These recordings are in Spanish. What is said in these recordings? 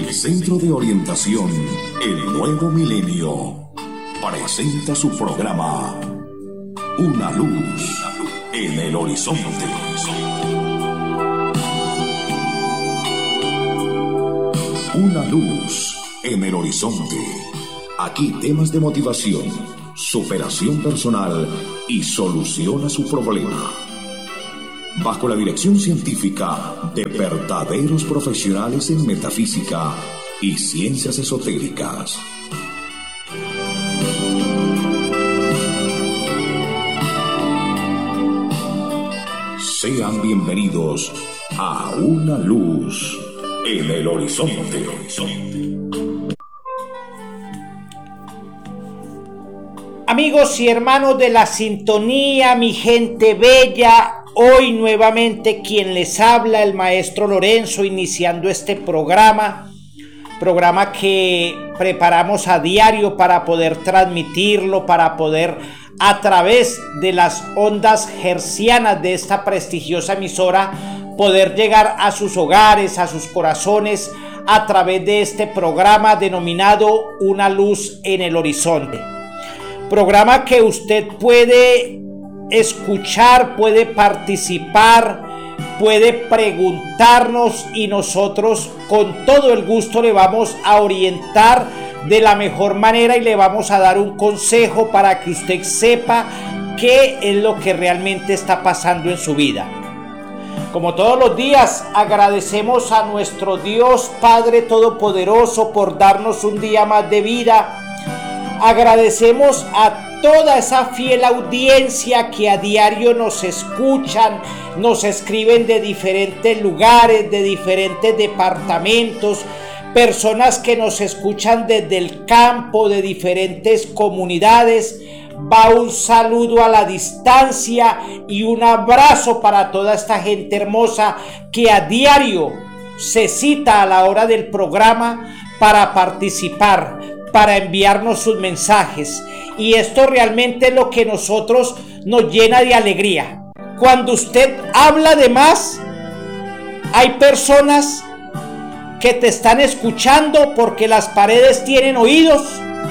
El Centro de Orientación El Nuevo Milenio presenta su programa Una Luz en el Horizonte. Una luz en el horizonte. Aquí temas de motivación, superación personal y solución a su problema. Bajo la dirección científica de verdaderos profesionales en metafísica y ciencias esotéricas. Sean bienvenidos a Una Luz en el Horizonte. Amigos y hermanos de la sintonía, mi gente bella, hoy nuevamente quien les habla, el maestro Lorenzo, iniciando este programa que preparamos a diario para poder transmitirlo, para poder a través de las ondas hertzianas de esta prestigiosa emisora poder llegar a sus hogares, a sus corazones a través de este programa denominado Una Luz en el Horizonte. Programa que usted puede escuchar, puede participar, puede preguntarnos y nosotros con todo el gusto le vamos a orientar de la mejor manera y le vamos a dar un consejo para que usted sepa qué es lo que realmente está pasando en su vida. Como todos los días, agradecemos a nuestro Dios Padre Todopoderoso por darnos un día más de vida. Agradecemos a toda esa fiel audiencia que a diario nos escuchan, nos escriben de diferentes lugares, de diferentes departamentos, personas que nos escuchan desde el campo, de diferentes comunidades. Va un saludo a la distancia y un abrazo para toda esta gente hermosa que a diario se cita a la hora del programa para participar, para enviarnos sus mensajes. Y esto realmente es lo que nosotros nos llena de alegría. Cuando usted habla de más, hay personas que te están escuchando porque las paredes tienen oídos.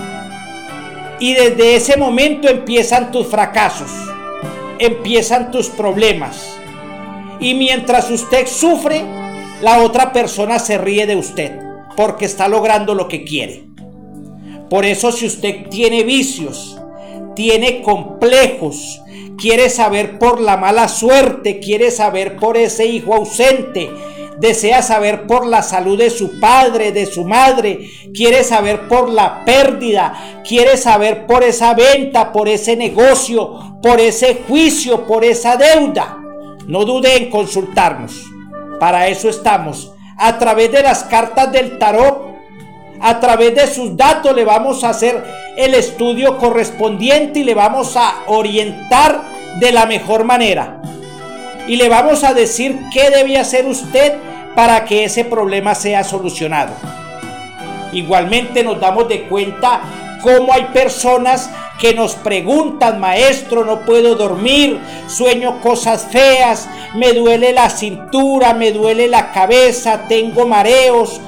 Y desde ese momento empiezan tus fracasos, empiezan tus problemas. Y mientras usted sufre, la otra persona se ríe de usted porque está logrando lo que quiere. Por eso, si usted tiene vicios, tiene complejos, quiere saber por la mala suerte, quiere saber por ese hijo ausente, desea saber por la salud de su padre, de su madre, quiere saber por la pérdida, quiere saber por esa venta, por ese negocio, por ese juicio, por esa deuda, no dude en consultarnos. Para eso estamos. A través de las cartas del tarot, a través de sus datos le vamos a hacer el estudio correspondiente y le vamos a orientar de la mejor manera. Y le vamos a decir qué debe hacer usted para que ese problema sea solucionado. Igualmente nos damos de cuenta cómo hay personas que nos preguntan: maestro, no puedo dormir, sueño cosas feas, me duele la cintura, me duele la cabeza, tengo mareos,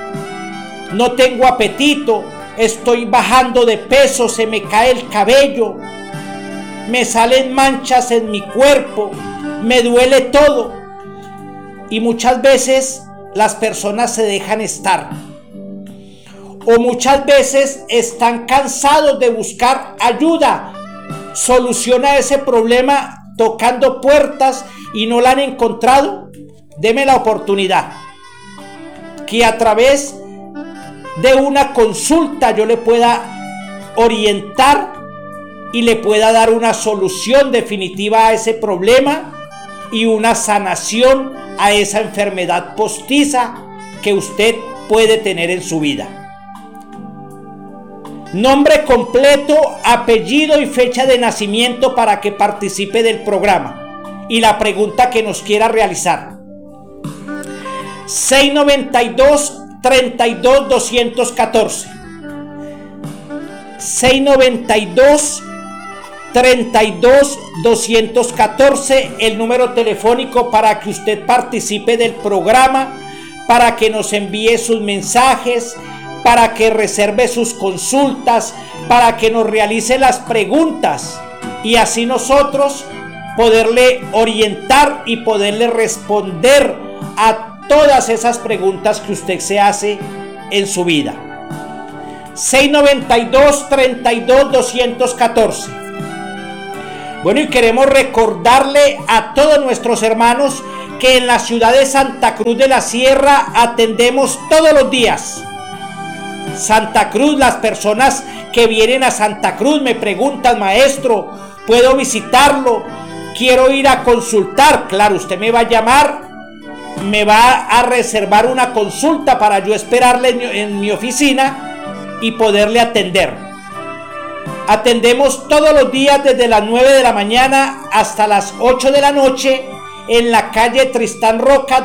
no tengo apetito, estoy bajando de peso, se me cae el cabello, me salen manchas en mi cuerpo, me duele todo. Y muchas veces las personas se dejan estar. O muchas veces están cansados de buscar ayuda. Soluciona ese problema tocando puertas y no la han encontrado. Deme la oportunidad que a través de una consulta yo le pueda orientar y le pueda dar una solución definitiva a ese problema y una sanación a esa enfermedad postiza que usted puede tener en su vida. Nombre completo, apellido y fecha de nacimiento para que participe del programa y la pregunta que nos quiera realizar. 692-32-214 692-32-214, el número telefónico para que usted participe del programa, para que nos envíe sus mensajes, para que reserve sus consultas, para que nos realice las preguntas y así nosotros poderle orientar y poderle responder a todas esas preguntas que usted se hace en su vida. 692-32-214. Bueno, y queremos recordarle a todos nuestros hermanos que en la ciudad de Santa Cruz de la Sierra atendemos todos los días. Santa Cruz, las personas que vienen a Santa Cruz me preguntan: maestro, ¿puedo visitarlo? Quiero ir a consultar. Claro, usted me va a llamar, me va a reservar una consulta para yo esperarle en mi oficina y poderle atender. Atendemos todos los días desde las 9 de la mañana hasta las 8 de la noche en la calle Tristán Roca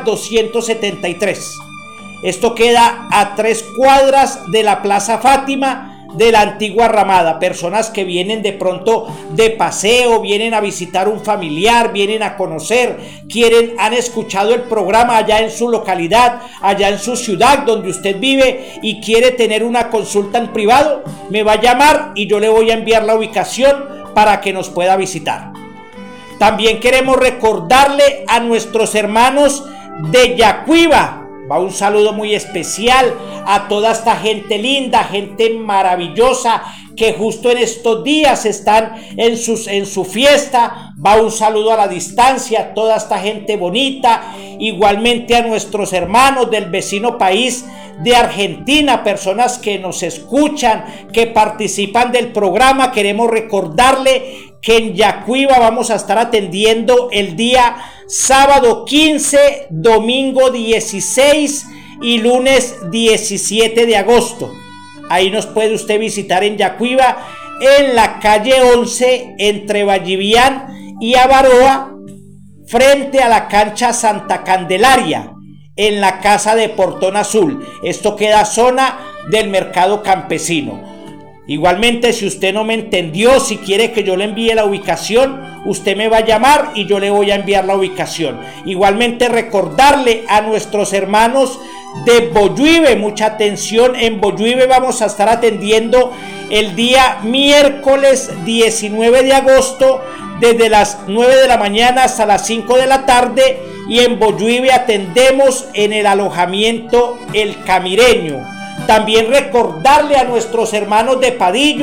273. Esto queda a 3 cuadras de la Plaza Fátima de la antigua Ramada. Personas que vienen de pronto de paseo, vienen a visitar un familiar, vienen a conocer, han escuchado el programa allá en su localidad, allá en su ciudad donde usted vive y quiere tener una consulta en privado, me va a llamar y yo le voy a enviar la ubicación para que nos pueda visitar. También queremos recordarle a nuestros hermanos de Yacuiba. Va un saludo muy especial a toda esta gente linda, gente maravillosa que justo en estos días están en su fiesta. Va un saludo a la distancia a toda esta gente bonita. Igualmente a nuestros hermanos del vecino país de Argentina, personas que nos escuchan, que participan del programa. Queremos recordarle que en Yacuiba vamos a estar atendiendo el día sábado 15, domingo 16 y lunes 17 de agosto. Ahí nos puede usted visitar en Yacuiba, en la calle 11, entre Vallivian y Avaroa, frente a la cancha Santa Candelaria, en la casa de Portón Azul. Esto queda zona del mercado campesino. Igualmente, si usted no me entendió, si quiere que yo le envíe la ubicación, usted me va a llamar y yo le voy a enviar la ubicación. Igualmente, recordarle a nuestros hermanos de Bolluibe, mucha atención, en Bolluibe vamos a estar atendiendo el día miércoles 19 de agosto desde las 9 de la mañana hasta las 5 de la tarde, y en Bolluibe atendemos en el alojamiento El Camireño. También recordarle a nuestros hermanos de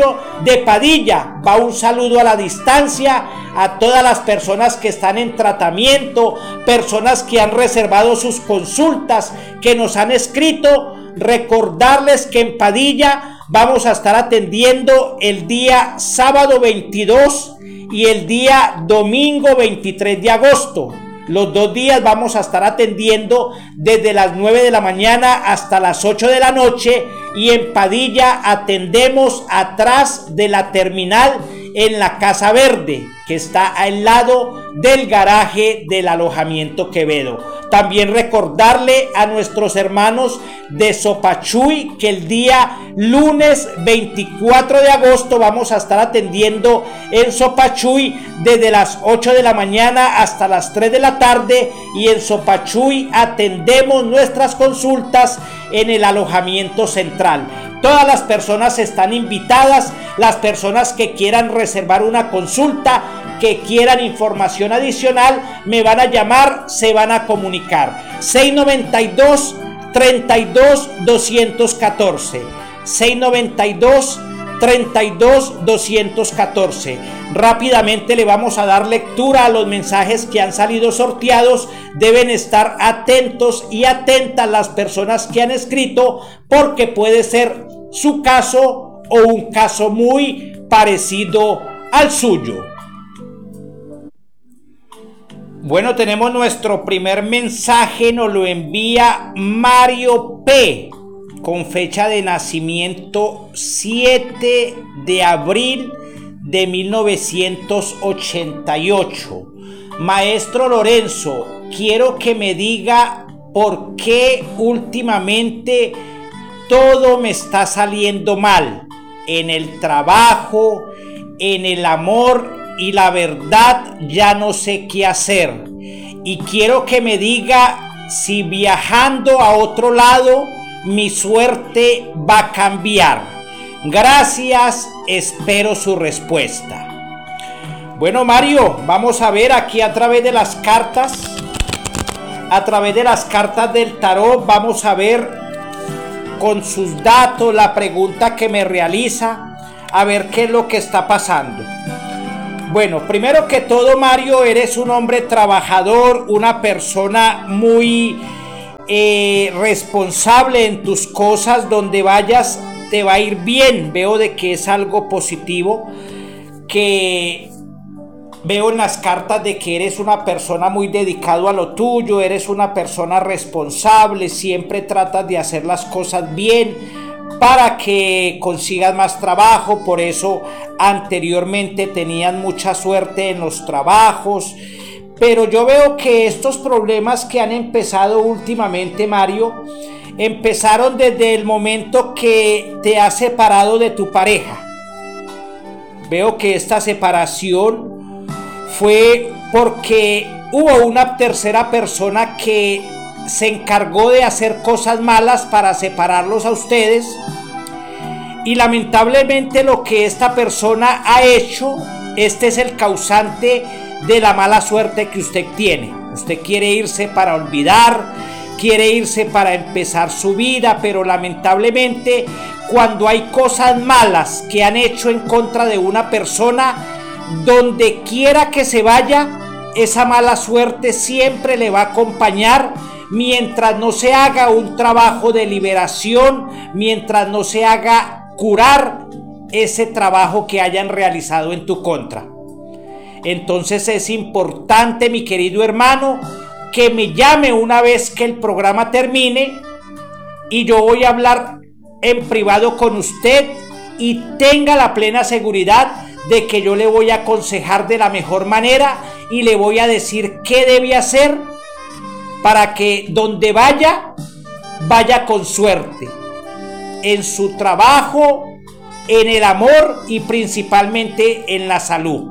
Padilla, va un saludo a la distancia a todas las personas que están en tratamiento, personas que han reservado sus consultas, que nos han escrito. Recordarles que en Padilla vamos a estar atendiendo el día sábado 22 y el día domingo 23 de agosto. Los 2 días vamos a estar atendiendo desde las 9 de la mañana hasta las 8 de la noche, y en Padilla atendemos atrás de la terminal en la Casa Verde, que está al lado del garaje del alojamiento Quevedo. También recordarle a nuestros hermanos de Sopachuy que el día lunes 24 de agosto vamos a estar atendiendo en Sopachuy desde las 8 de la mañana hasta las 3 de la tarde, y en Sopachuy atendemos nuestras consultas en el alojamiento central. Todas las personas están invitadas, las personas que quieran reservar una consulta, que quieran información adicional, me van a llamar, se van a comunicar. 692-32-214. 692-32-214. Rápidamente le vamos a dar lectura a los mensajes que han salido sorteados. Deben estar atentos y atentas las personas que han escrito, porque puede ser su caso o un caso muy parecido al suyo. Bueno, tenemos nuestro primer mensaje, nos lo envía Mario P., con fecha de nacimiento 7 de abril de 1988. Maestro Lorenzo, quiero que me diga por qué últimamente todo me está saliendo mal, en el trabajo, en el amor, y la verdad ya no sé qué hacer. Y quiero que me diga si viajando a otro lado mi suerte va a cambiar. Gracias, espero su respuesta. Bueno, Mario, vamos a ver aquí a través de las cartas. A través de las cartas del tarot vamos a ver con sus datos la pregunta que me realiza, a ver qué es lo que está pasando. Bueno, primero que todo, Mario, eres un hombre trabajador, una persona muy responsable en tus cosas. Donde vayas te va a ir bien. Veo de que es algo positivo, que veo en las cartas de que eres una persona muy dedicado a lo tuyo, eres una persona responsable, siempre tratas de hacer las cosas bien para que consigas más trabajo. Por eso anteriormente tenían mucha suerte en los trabajos. Pero yo veo que estos problemas que han empezado últimamente, Mario, empezaron desde el momento que te has separado de tu pareja. Veo que esta separación fue porque hubo una tercera persona que se encargó de hacer cosas malas para separarlos a ustedes, y lamentablemente lo que esta persona ha hecho, este es el causante de la mala suerte que usted tiene. Usted quiere irse para olvidar, quiere irse para empezar su vida, pero lamentablemente cuando hay cosas malas que han hecho en contra de una persona, donde quiera que se vaya, esa mala suerte siempre le va a acompañar, mientras no se haga un trabajo de liberación, mientras no se haga curar ese trabajo que hayan realizado en tu contra. Entonces es importante, mi querido hermano, que me llame una vez que el programa termine, y yo voy a hablar en privado con usted, y tenga la plena seguridad de que yo le voy a aconsejar de la mejor manera y le voy a decir qué debe hacer para que donde vaya, vaya con suerte en su trabajo, en el amor y principalmente en la salud.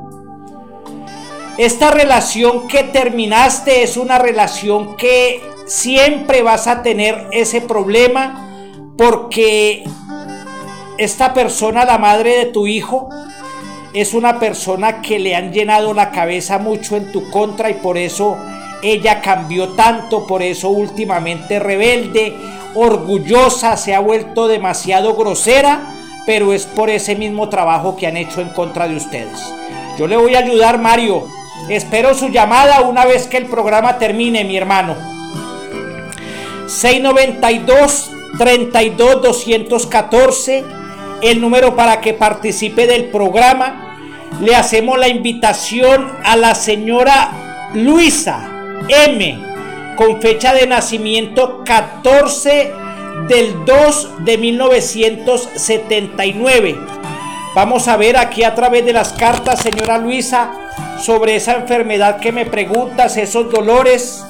Esta relación que terminaste es una relación que siempre vas a tener ese problema, porque esta persona, la madre de tu hijo, es una persona que le han llenado la cabeza mucho en tu contra, y por eso ella cambió tanto. Por eso últimamente rebelde, orgullosa, se ha vuelto demasiado grosera, pero es por ese mismo trabajo que han hecho en contra de ustedes. Yo le voy a ayudar, Mario. Espero su llamada una vez que el programa termine, mi hermano. 692-32-214, el número para que participe del programa. Le hacemos la invitación a la señora Luisa M, con fecha de nacimiento 14/2/1979. Vamos a ver aquí a través de las cartas, señora Luisa, sobre esa enfermedad que me preguntas, esos dolores.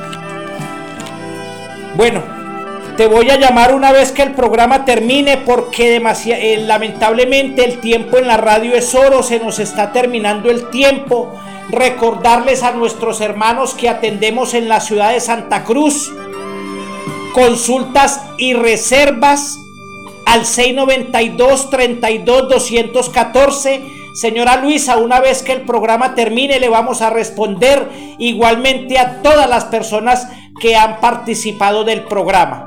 Bueno, te voy a llamar una vez que el programa termine, porque lamentablemente el tiempo en la radio es oro, se nos está terminando el tiempo. Recordarles a nuestros hermanos que atendemos en la ciudad de Santa Cruz, consultas y reservas al 692-32-214. Señora Luisa, una vez que el programa termine le vamos a responder igualmente a todas las personas que han participado del programa.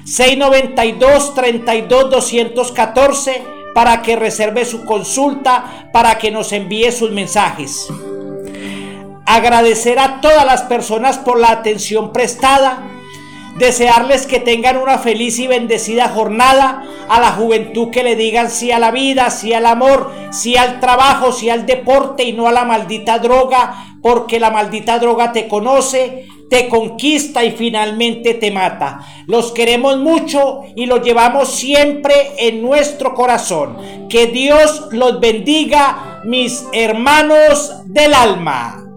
692-32-214 para que reserve su consulta, para que nos envíe sus mensajes. Agradecer a todas las personas por la atención prestada, desearles que tengan una feliz y bendecida jornada. A la juventud que le digan sí a la vida, sí al amor, sí al trabajo, sí al deporte y no a la maldita droga, porque la maldita droga te conoce, te conquista y finalmente te mata. Los queremos mucho y los llevamos siempre en nuestro corazón. Que Dios los bendiga, mis hermanos del alma.